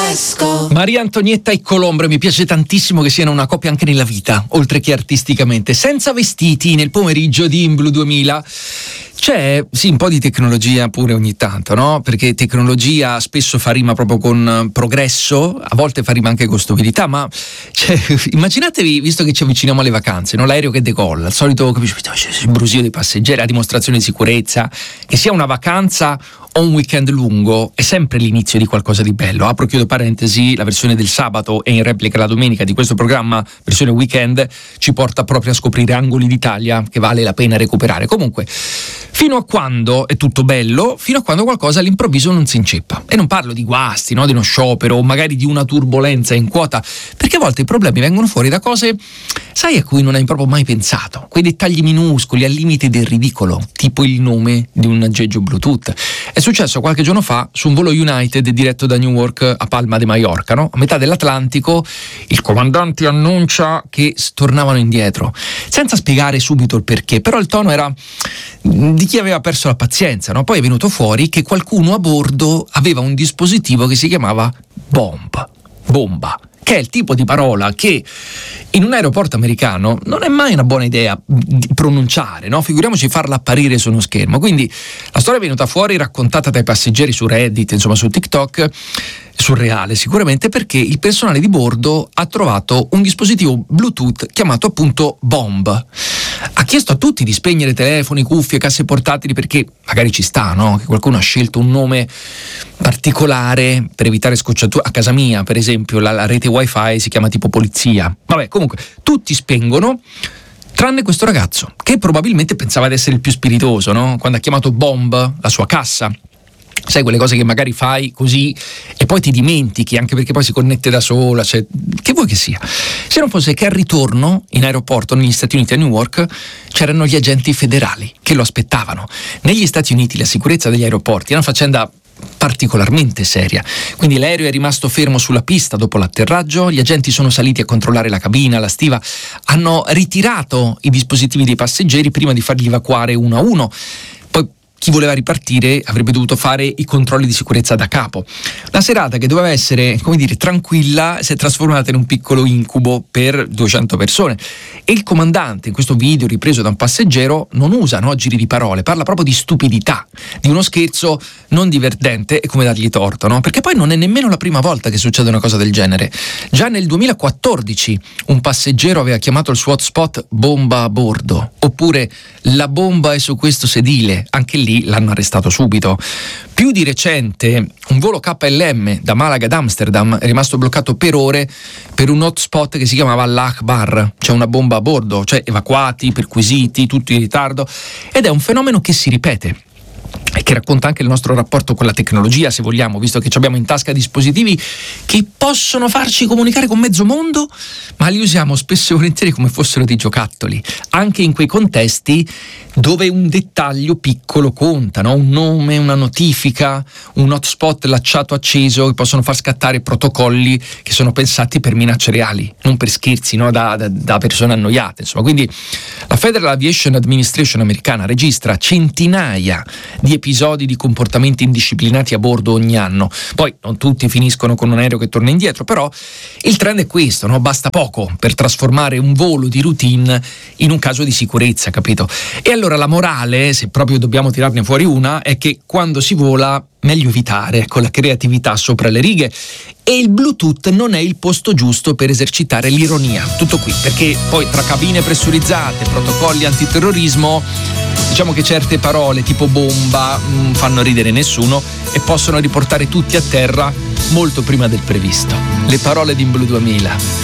Francesco. Maria Antonietta e Colombo, mi piace tantissimo che siano una coppia anche nella vita, oltre che artisticamente. Senza vestiti nel pomeriggio di In Blue 2000. C'è sì un po' di tecnologia pure ogni tanto, no? Perché tecnologia spesso fa rima proprio con progresso, a volte fa rima anche con stupidità, ma immaginatevi, visto che ci avviciniamo alle vacanze, no? L'aereo che decolla, il solito il brusio dei passeggeri, la dimostrazione di sicurezza, che sia una vacanza o un weekend lungo, è sempre l'inizio di qualcosa di bello. Apro, chiudo parentesi, la versione del sabato e in replica la domenica di questo programma, versione weekend, ci porta proprio a scoprire angoli d'Italia che vale la pena recuperare. Comunque, fino a quando è tutto bello, fino a quando qualcosa all'improvviso non si inceppa. E non parlo di guasti, no? Di uno sciopero o magari di una turbolenza in quota, perché a volte i problemi vengono fuori da cose, sai, a cui non hai proprio mai pensato. Quei dettagli minuscoli al limite del ridicolo, tipo il nome di un aggeggio Bluetooth. È successo qualche giorno fa su un volo United diretto da Newark a Palma de Mallorca, no? A metà dell'Atlantico il comandante annuncia che tornavano indietro, senza spiegare subito il perché, però il tono era di chi aveva perso la pazienza, no? Poi è venuto fuori che qualcuno a bordo aveva un dispositivo che si chiamava bomba, che è il tipo di parola che in un aeroporto americano non è mai una buona idea pronunciare, no? Figuriamoci farla apparire su uno schermo. Quindi la storia è venuta fuori, raccontata dai passeggeri su Reddit, insomma su TikTok, surreale sicuramente, perché il personale di bordo ha trovato un dispositivo Bluetooth chiamato appunto Bomb. Ha chiesto a tutti di spegnere telefoni, cuffie, casse portatili, perché magari ci sta, no? Che qualcuno ha scelto un nome particolare per evitare scocciature. A casa mia, per esempio, la rete wifi si chiama tipo polizia. Vabbè, comunque, tutti spengono, tranne questo ragazzo, che probabilmente pensava di essere il più spiritoso, no? Quando ha chiamato Bomb la sua cassa. Sai, quelle cose che magari fai così e poi ti dimentichi, anche perché poi si connette da sola, cioè, che vuoi che sia. Se non fosse che al ritorno in aeroporto negli Stati Uniti a Newark c'erano gli agenti federali che lo aspettavano. Negli Stati Uniti la sicurezza degli aeroporti è una faccenda particolarmente seria, quindi l'aereo è rimasto fermo sulla pista dopo l'atterraggio, gli agenti sono saliti a controllare la cabina, la stiva, hanno ritirato i dispositivi dei passeggeri prima di farli evacuare uno a uno. Poi chi voleva ripartire avrebbe dovuto fare i controlli di sicurezza da capo. La serata, che doveva essere, come dire, tranquilla, si è trasformata in un piccolo incubo per 200 persone. E il comandante, in questo video ripreso da un passeggero, non usa, no, giri di parole, parla proprio di stupidità, di uno scherzo non divertente, e come dargli torto, no? Perché poi non è nemmeno la prima volta che succede una cosa del genere. Già nel 2014 un passeggero aveva chiamato il suo hotspot bomba a bordo, oppure la bomba è su questo sedile, anche lì l'hanno arrestato subito. Più di recente un volo KLM da Malaga ad Amsterdam è rimasto bloccato per ore per un hotspot che si chiamava l'Akbar, cioè una bomba a bordo, cioè evacuati, perquisiti, tutto in ritardo, ed è un fenomeno che si ripete e che racconta anche il nostro rapporto con la tecnologia, se vogliamo, visto che abbiamo in tasca dispositivi che possono farci comunicare con mezzo mondo, ma li usiamo spesso e volentieri come fossero dei giocattoli, anche in quei contesti dove un dettaglio piccolo conta, no? Un nome, una notifica, un hotspot lasciato acceso, che possono far scattare protocolli che sono pensati per minacce reali, non per scherzi, no? da persone annoiate, insomma. Quindi la Federal Aviation Administration americana registra centinaia di episodi di comportamenti indisciplinati a bordo ogni anno. Poi non tutti finiscono con un aereo che torna indietro, però il trend è questo, no? Basta poco per trasformare un volo di routine in un caso di sicurezza, capito? E allora la morale, se proprio dobbiamo tirarne fuori una, è che quando si vola meglio evitare, con la creatività sopra le righe, e il Bluetooth non è il posto giusto per esercitare l'ironia. Tutto qui, perché poi tra cabine pressurizzate, protocolli antiterrorismo, diciamo che certe parole tipo bomba non fanno ridere nessuno e possono riportare tutti a terra molto prima del previsto. Le parole di In Blue 2000.